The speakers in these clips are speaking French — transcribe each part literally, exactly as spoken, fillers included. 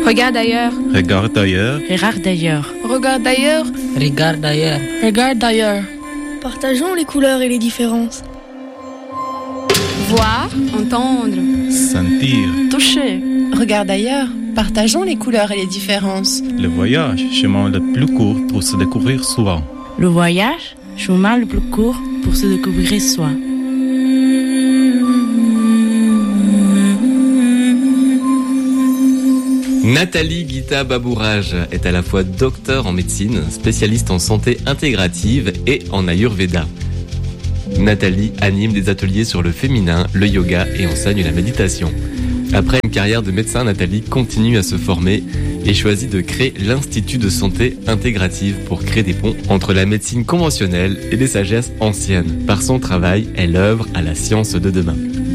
Regarde ailleurs. Regarde ailleurs. Regarde ailleurs. Regarde ailleurs. Regarde ailleurs. Regarde ailleurs. Partageons les couleurs et les différences. Voir, entendre, Sentir. Toucher. Regarde ailleurs. Partageons les couleurs et les différences. Le voyage, chemin le plus court pour se découvrir soi. Le voyage, chemin le plus court pour se découvrir soi. Nathalie Guita Babourage est à la fois docteur en médecine, spécialiste en santé intégrative et en Ayurveda. Nathalie anime des ateliers sur le féminin, le yoga et enseigne la méditation. Après une carrière de médecin, Nathalie continue à se former et choisit de créer l'Institut de santé intégrative pour créer des ponts entre la médecine conventionnelle et les sagesses anciennes. Par son travail, elle œuvre à la science de demain.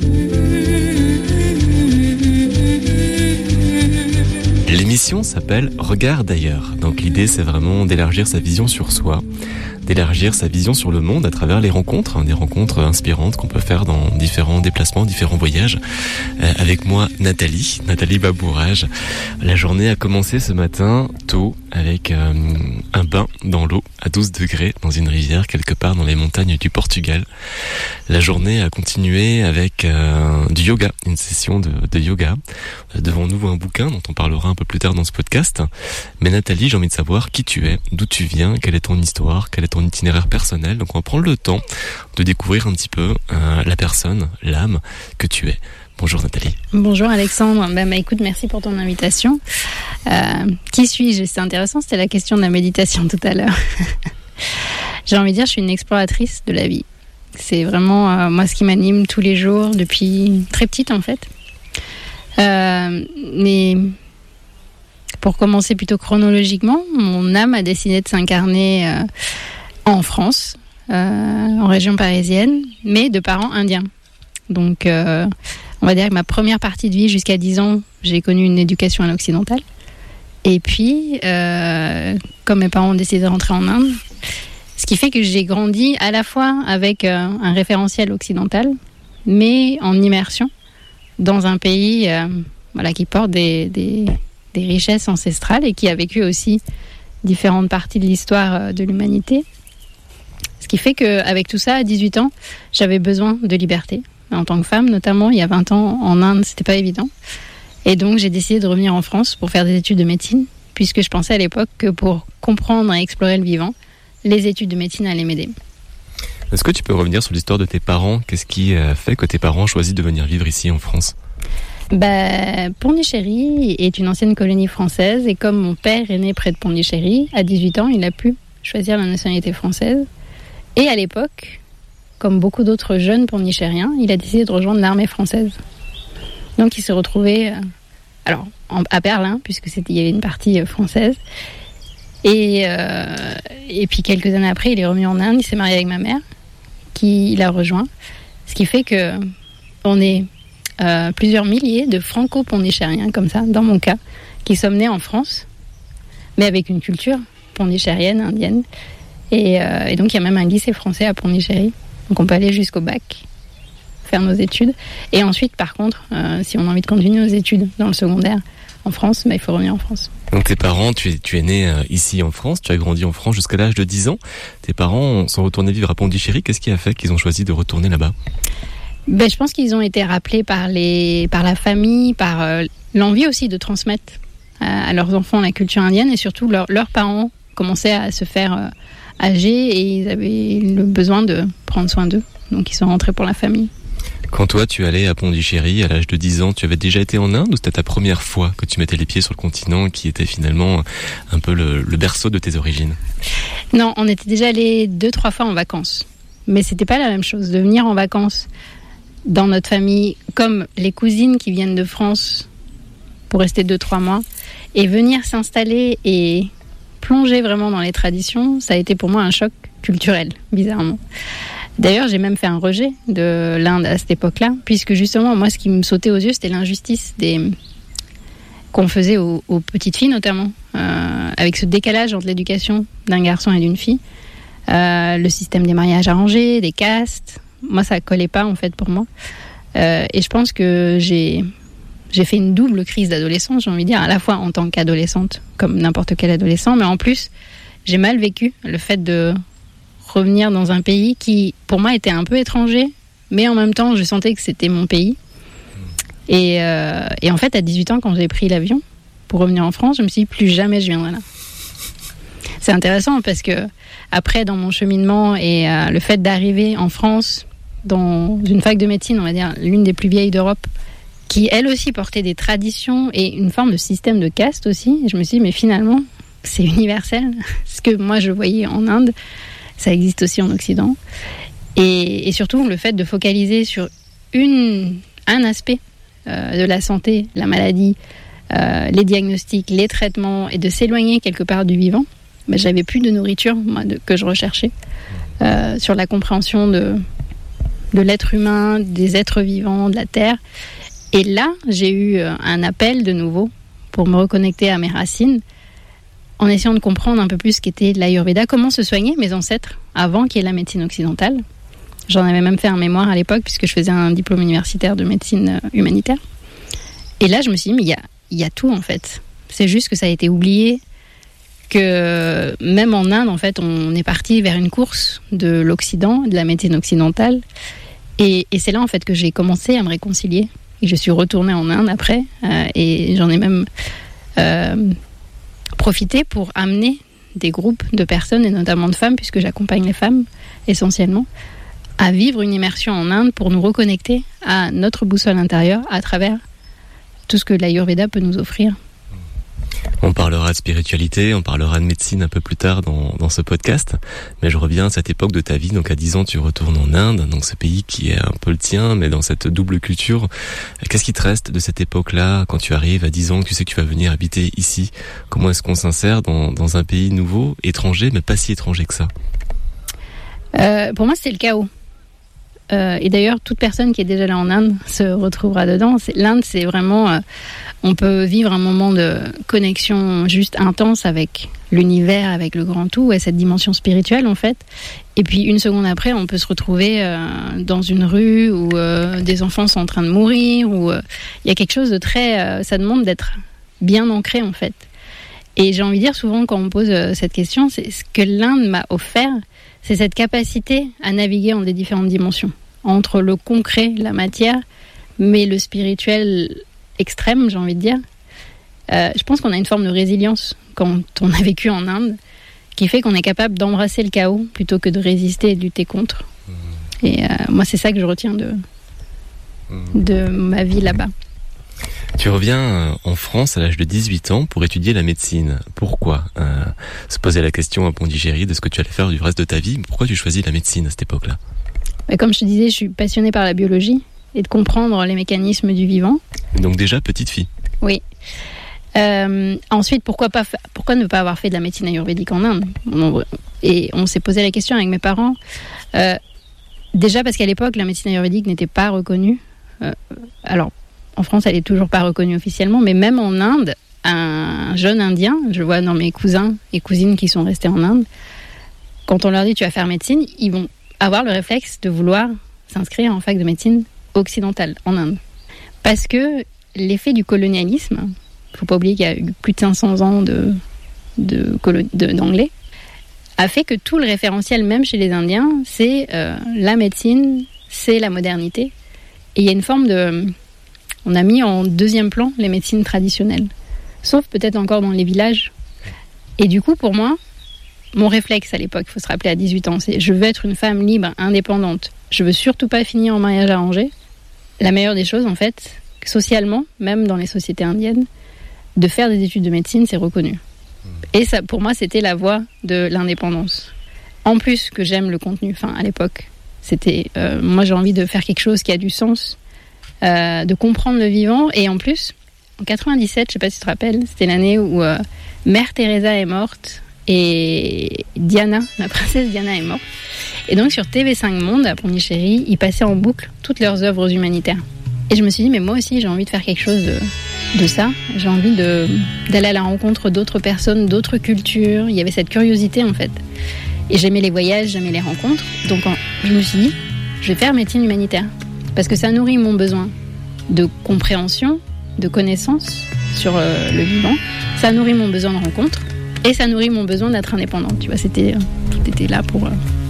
L'émission s'appelle Regarde ailleurs. Donc l'idée, c'est vraiment d'élargir sa vision sur soi, d'élargir sa vision sur le monde à travers les rencontres, hein, des rencontres inspirantes qu'on peut faire dans différents déplacements, différents voyages. Euh, avec moi, Nathalie, Nathalie Babourage. La journée a commencé ce matin tôt avec euh, un bain dans l'eau à douze degrés dans une rivière quelque part dans les montagnes du Portugal. La journée a continué avec euh, du yoga, une session de, de yoga. Devant nous un bouquin dont on parlera un peu plus tard dans ce podcast. Mais Nathalie, j'ai envie de savoir qui tu es, d'où tu viens, quelle est ton histoire, quel est ton itinéraire personnel. Donc on va prendre le temps de découvrir un petit peu euh, la personne, l'âme que tu es. Bonjour Nathalie. Bonjour Alexandre. Ben, bah, écoute, merci pour ton invitation. Euh, qui suis-je ? C'est intéressant, c'était la question de la méditation tout à l'heure. J'ai envie de dire, je suis une exploratrice de la vie. C'est vraiment euh, moi ce qui m'anime tous les jours depuis très petite en fait. Euh, mais pour commencer plutôt chronologiquement, mon âme a décidé de s'incarner euh, en France, euh, en région parisienne, mais de parents indiens. Donc, euh, on va dire que ma première partie de vie, jusqu'à dix ans, j'ai connu une éducation à l'occidentale. Et puis, euh, comme mes parents ont décidé de rentrer en Inde, ce qui fait que j'ai grandi à la fois avec euh, un référentiel occidental, mais en immersion dans un pays euh, voilà, qui porte des, des, des richesses ancestrales et qui a vécu aussi différentes parties de l'histoire euh, de l'humanité. Ce qui fait qu'avec tout ça, à dix-huit ans, j'avais besoin de liberté. En tant que femme, notamment, il y a vingt ans, en Inde, c'était pas évident. Et donc, j'ai décidé de revenir en France pour faire des études de médecine, puisque je pensais à l'époque que pour comprendre et explorer le vivant, les études de médecine allaient m'aider. Est-ce que tu peux revenir sur l'histoire de tes parents ? Qu'est-ce qui a fait que tes parents choisissent de venir vivre ici en France ? Bah, Pondichéry est une ancienne colonie française et comme mon père est né près de Pondichéry, à dix-huit ans, il a pu choisir la nationalité française. Et à l'époque, comme beaucoup d'autres jeunes pondichéриens, il a décidé de rejoindre l'armée française. Donc il s'est retrouvé euh, alors, en, à Berlin, puisque c'était, il y avait une partie euh, française. Et, euh, et puis quelques années après, il est revenu en Inde, il s'est marié avec ma mère, qui l'a rejoint. Ce qui fait qu'on est euh, plusieurs milliers de franco-pondichériens, comme ça, dans mon cas, qui sommes nés en France, mais avec une culture pondichéриenne, indienne. Et, euh, et donc il y a même un lycée français à Pondichéry. Donc on peut aller jusqu'au bac, faire nos études. Et ensuite, par contre, euh, si on a envie de continuer nos études dans le secondaire en France, bah, il faut revenir en France. Donc tes parents, tu es, tu es né euh, ici en France, tu as grandi en France jusqu'à l'âge de dix ans. Tes parents sont retournés vivre à Pondichéry. Qu'est-ce qui a fait qu'ils ont choisi de retourner là-bas ? Ben, je pense qu'ils ont été rappelés par, les, par la famille, par euh, l'envie aussi de transmettre à, à leurs enfants la culture indienne. Et surtout, leur, leurs parents commençaient à se faire euh, âgés et ils avaient le besoin de prendre soin d'eux. Donc ils sont rentrés pour la famille. Quand toi, tu allais à Pondichéry à l'âge de dix ans, tu avais déjà été en Inde ou c'était ta première fois que tu mettais les pieds sur le continent qui était finalement un peu le, le berceau de tes origines ? Non, on était déjà allés deux, trois fois en vacances. Mais c'était pas la même chose. De venir en vacances dans notre famille, comme les cousines qui viennent de France pour rester deux, trois mois, et venir s'installer et plonger vraiment dans les traditions, ça a été pour moi un choc culturel, bizarrement. D'ailleurs, j'ai même fait un rejet de l'Inde à cette époque-là, puisque justement, moi, ce qui me sautait aux yeux, c'était l'injustice des... qu'on faisait aux, aux petites filles, notamment, euh, avec ce décalage entre l'éducation d'un garçon et d'une fille, euh, le système des mariages arrangés, des castes. Moi, ça collait pas, en fait, pour moi. Euh, et je pense que j'ai j'ai fait une double crise d'adolescence, j'ai envie de dire, à la fois en tant qu'adolescente, comme n'importe quel adolescent, mais en plus, j'ai mal vécu le fait de revenir dans un pays qui, pour moi, était un peu étranger, mais en même temps, je sentais que c'était mon pays. Et, euh, et en fait, à dix-huit ans, quand j'ai pris l'avion pour revenir en France, je me suis dit, plus jamais je viendrai là. C'est intéressant parce que, après, dans mon cheminement et euh, le fait d'arriver en France, dans une fac de médecine, on va dire, l'une des plus vieilles d'Europe, qui, elle aussi, portait des traditions et une forme de système de caste aussi. Et je me suis dit, mais finalement, c'est universel. Ce que moi, je voyais en Inde, ça existe aussi en Occident. Et, et surtout, le fait de focaliser sur une, un aspect euh, de la santé, la maladie, euh, les diagnostics, les traitements, et de s'éloigner quelque part du vivant. Ben, j'avais plus de nourriture, moi, de, que je recherchais, euh, sur la compréhension de, de l'être humain, des êtres vivants, de la Terre. Et là, j'ai eu un appel de nouveau pour me reconnecter à mes racines, en essayant de comprendre un peu plus ce qu'était l'Ayurveda, comment se soignaient mes ancêtres avant qu'il y ait la médecine occidentale. J'en avais même fait un mémoire à l'époque, puisque je faisais un diplôme universitaire de médecine humanitaire. Et là, je me suis dit, mais il y a, il y a tout, en fait. C'est juste que ça a été oublié, que même en Inde, en fait, on est parti vers une course de l'Occident, de la médecine occidentale. Et, et c'est là, en fait, que j'ai commencé à me réconcilier. Et je suis retournée en Inde après, euh, et j'en ai même euh, profité pour amener des groupes de personnes, et notamment de femmes, puisque j'accompagne les femmes essentiellement, à vivre une immersion en Inde pour nous reconnecter à notre boussole intérieure à travers tout ce que l'Ayurveda peut nous offrir. On parlera de spiritualité, on parlera de médecine un peu plus tard dans, dans ce podcast, mais je reviens à cette époque de ta vie. Donc à dix ans, tu retournes en Inde, donc ce pays qui est un peu le tien, mais dans cette double culture. Qu'est-ce qui te reste de cette époque-là, quand tu arrives à dix ans, que tu sais que tu vas venir habiter ici? Comment est-ce qu'on s'insère dans, dans un pays nouveau, étranger, mais pas si étranger que ça? euh, Pour moi, c'est le chaos. Euh, et d'ailleurs, toute personne qui est déjà là en Inde se retrouvera dedans. C'est, L'Inde, c'est vraiment... Euh, on peut vivre un moment de connexion juste intense avec l'univers, avec le grand tout, et cette dimension spirituelle, en fait. Et puis, une seconde après, on peut se retrouver euh, dans une rue où euh, des enfants sont en train de mourir, où il euh, y a quelque chose de très... Euh, ça demande d'être bien ancré, en fait. Et j'ai envie de dire, souvent, quand on me pose euh, cette question, c'est ce que l'Inde m'a offert, c'est cette capacité à naviguer en des différentes dimensions, entre le concret, la matière, mais le spirituel extrême, j'ai envie de dire. Euh, je pense qu'on a une forme de résilience quand on a vécu en Inde, qui fait qu'on est capable d'embrasser le chaos plutôt que de résister et de lutter contre. Mmh. Et euh, moi, c'est ça que je retiens de, mmh. de ma vie là-bas. Tu reviens en France à l'âge de dix-huit ans pour étudier la médecine. Pourquoi euh, se poser la question à Pondichéry de ce que tu allais faire du reste de ta vie. Pourquoi tu choisis la médecine à cette époque-là? Bah, comme je te disais, je suis passionnée par la biologie et de comprendre les mécanismes du vivant. Donc déjà petite fille. Oui. Euh, ensuite, pourquoi, pas fa- pourquoi ne pas avoir fait de la médecine ayurvédique en Inde? Et on s'est posé la question avec mes parents. Euh, déjà parce qu'à l'époque, la médecine ayurvédique n'était pas reconnue. Euh, alors, en France, elle n'est toujours pas reconnue officiellement, mais même en Inde, un jeune Indien, je vois dans mes cousins et cousines qui sont restés en Inde, quand on leur dit tu vas faire médecine, ils vont avoir le réflexe de vouloir s'inscrire en fac de médecine occidentale en Inde. Parce que l'effet du colonialisme, il ne faut pas oublier qu'il y a eu plus de cinq cents ans de, de, de, d'anglais, a fait que tout le référentiel, même chez les Indiens, c'est euh, la médecine, c'est la modernité. Et il y a une forme de... On a mis en deuxième plan les médecines traditionnelles, sauf peut-être encore dans les villages. Et du coup, pour moi, mon réflexe à l'époque, il faut se rappeler à dix-huit ans, c'est je veux être une femme libre, indépendante. Je veux surtout pas finir en mariage arrangé. La meilleure des choses, en fait, socialement, même dans les sociétés indiennes, de faire des études de médecine, c'est reconnu. Et ça, pour moi, c'était la voie de l'indépendance. En plus que j'aime le contenu, enfin, à l'époque, c'était... Euh, moi, j'ai envie de faire quelque chose qui a du sens, euh, de comprendre le vivant. Et en plus, en quatre-vingt-dix-sept, je sais pas si tu te rappelles, c'était l'année où euh, Mère Teresa est morte et Diana, la princesse Diana est morte. Et donc, sur T V cinq Monde, à Pondichéry, ils passaient en boucle toutes leurs œuvres humanitaires. Et je me suis dit, mais moi aussi, j'ai envie de faire quelque chose de, de ça. J'ai envie de, d'aller à la rencontre d'autres personnes, d'autres cultures. Il y avait cette curiosité, en fait. Et j'aimais les voyages, j'aimais les rencontres. Donc, je me suis dit, je vais faire médecine humanitaire. Parce que ça nourrit mon besoin de compréhension, de connaissances sur euh, le vivant. Ça nourrit mon besoin de rencontre et ça nourrit mon besoin d'être indépendante. Tu vois, c'était, tout était là pour, euh,